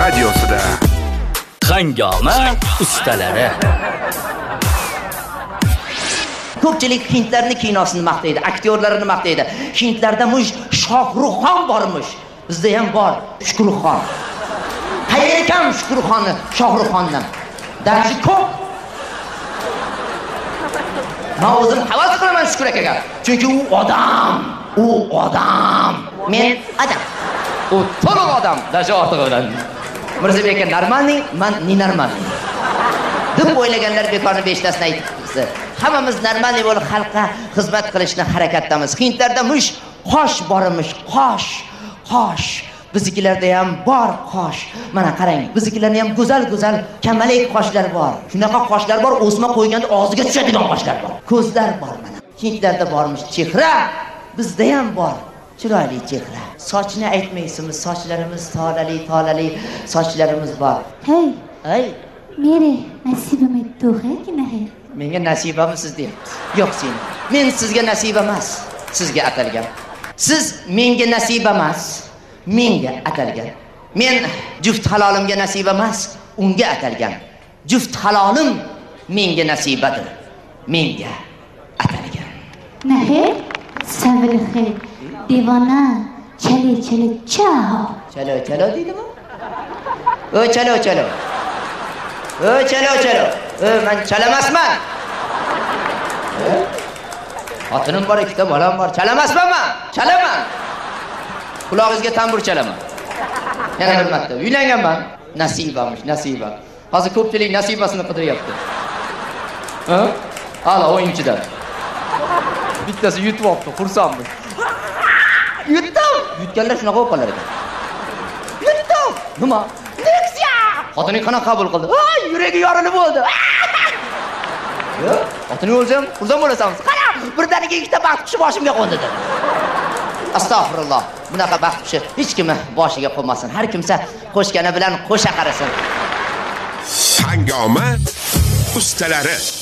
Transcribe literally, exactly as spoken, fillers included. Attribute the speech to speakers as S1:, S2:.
S1: radiosida.
S2: Hangoma ustalari.
S3: Ko'pchilik hindlarning kinosini maqtaydi, aktyorlarini maqtaydi. Hindlarda mush Shohruxxon bormish. Bizda ham bor Shukurxon. Qayerga kam Shukurxonni, Shohruxxondan? Darji ko'p. Men o'zim havas qilaman Shukur akaga. Chunki u odam, u odam. Men adam. U to'liq odam, dashi ortiq bilan. Mirzabek aka normalniy, men nenormalniy. deb o'ylaganlar bekorni beshtasini aytibdi. Hammamiz normalniy bo'lib xalqqa xizmat qilishni harakatdamiz. Hindlarda mush qosh borimish, qosh, qosh. Biznikilarda ham bor qosh. Mana qarang, biznikilarda ham go'zal-go'zal kamalak qoshlar bor. Shunaqa qoshlar bor, o'sma qo'yganda og'ziga tushadigan qoshlar bor. Ko'zlar bor mana. Hindlarda bormish chehra, bizda ham bor. Chiroyli chehra. Sochni aytmaysizmi? Sochlarimiz tolali, tolali sochlarimiz bor.
S4: Hey,
S3: hey.
S4: Mere nasibam to hai ki nahi?
S3: Menga nasibamisiz deyapti. Yo'q sen. Men sizga nasib emas, sizga atalgan. Siz menga nasib emas, menga atalgan. Men juft halolimga nasib emas, unga atalgan. Juft halolim menga nasibadir, menga atalgan.
S4: Nahi? Savil khair. Divona, chale chale chao.
S3: Chalo chalo deydimi? O chalo chalo. O chalo chalo. O men chalamasman. Xotinim bor, ikkita bolam bor. Chalamasman men. Chalaman. Qulog'ingizga tambur chalaman. Yana bir marta uylanganman. Nasibamish, nasiba. Hozir ko'pchilik nasibasini qidiryapti. Ha? Hala o'yinchidan. Bittasi yutib olibdi, xursandmiz. Yutdim. Yutganlar shunaqa bo'lib qolar ekan. Yutdim. Nima? Nexia. Xotining qana qabul qildi. Ay, yuragi yorilib bo'ldi. Yo, xotining o'lsam, xursand bo'lasanmiz. Qara, birdaniga ikkita baxt qushi boshimga qo'ndi dedi. Astagfirulloh. Bunaqa baxt qushi hech kimni boshiga qo'ymasin. Har kimsa qo'shgani bilan qo'sha qarasin.
S1: Hangoma ustalari.